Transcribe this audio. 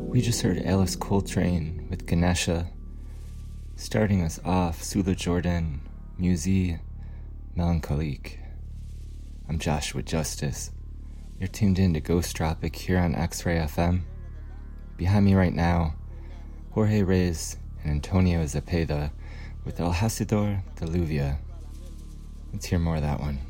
We just heard Alice Coltrane with Ganesha, starting us off Sula Jordan, Musi, Melancholique. I'm Joshua Justice. You're tuned in to Ghost Tropic here on X-Ray FM. Behind me right now, Jorge Reyes and Antonio Zepeda with El Hacidor de Lluvia. Let's hear more of that one.